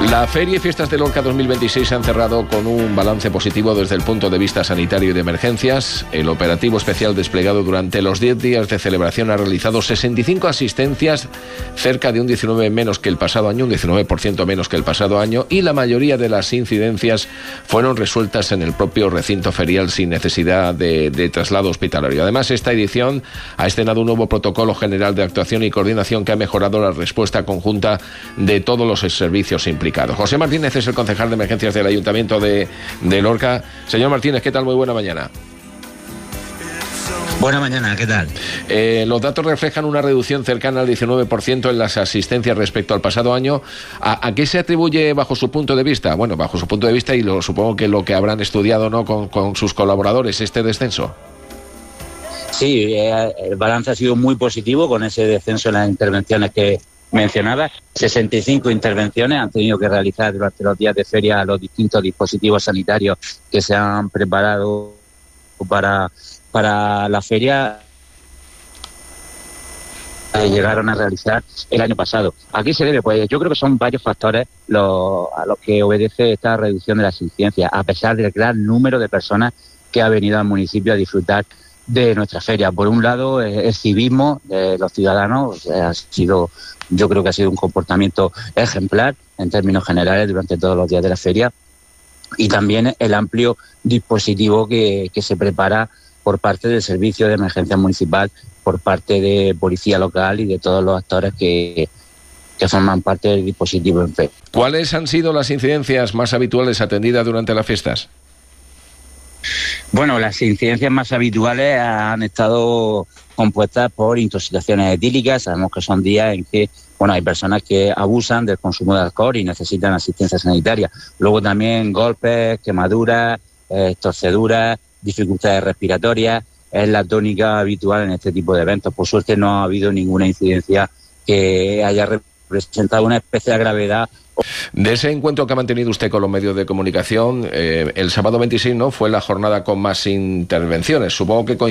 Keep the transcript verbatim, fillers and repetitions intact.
La Feria y Fiestas de Lorca dos mil veintiséis se han cerrado con un balance positivo desde el punto de vista sanitario y de emergencias. El operativo especial desplegado durante los diez días de celebración ha realizado sesenta y cinco asistencias, cerca de un diecinueve menos que el pasado año, un diecinueve por ciento menos que el pasado año, y la mayoría de las incidencias fueron resueltas en el propio recinto ferial sin necesidad de, de traslado hospitalario. Además, esta edición ha estrenado un nuevo protocolo general de actuación y coordinación que ha mejorado la respuesta conjunta de todos los servicios implicados. José Martínez es el concejal de emergencias del Ayuntamiento de, de Lorca. Señor Martínez, ¿qué tal? Muy buena mañana. Buena mañana, ¿qué tal? Eh, los datos reflejan una reducción cercana al diecinueve por ciento en las asistencias respecto al pasado año. ¿A, a qué se atribuye bajo su punto de vista? Bueno, bajo su punto de vista y lo, supongo que lo que habrán estudiado, ¿no?, con, con sus colaboradores, este descenso. Sí, eh, el balance ha sido muy positivo con ese descenso en las intervenciones que mencionadas. sesenta y cinco intervenciones han tenido que realizar durante los días de feria los distintos dispositivos sanitarios que se han preparado para, para la feria. Eh, llegaron a realizar el año pasado. ¿A qué se debe? Pues yo creo que son varios factores los, a los que obedece esta reducción de las incidencias, a pesar del gran número de personas que ha venido al municipio a disfrutar de nuestra feria. Por un lado, el civismo de los ciudadanos ha sido, yo creo que ha sido un comportamiento ejemplar en términos generales durante todos los días de la feria, y también el amplio dispositivo que, que se prepara por parte del Servicio de Emergencia Municipal, por parte de Policía Local y de todos los actores que, que forman parte del dispositivo en fe. ¿Cuáles han sido las incidencias más habituales atendidas durante las fiestas? Bueno, las incidencias más habituales han estado compuestas por intoxicaciones etílicas. Sabemos que son días en que, bueno, hay personas que abusan del consumo de alcohol y necesitan asistencia sanitaria. Luego también golpes, quemaduras, eh, torceduras, dificultades respiratorias. Es la tónica habitual en este tipo de eventos. Por suerte no ha habido ninguna incidencia que haya representado una especial gravedad. De ese encuentro que ha mantenido usted con los medios de comunicación, eh, el sábado veintiséis, ¿no?, fue la jornada con más intervenciones. Supongo que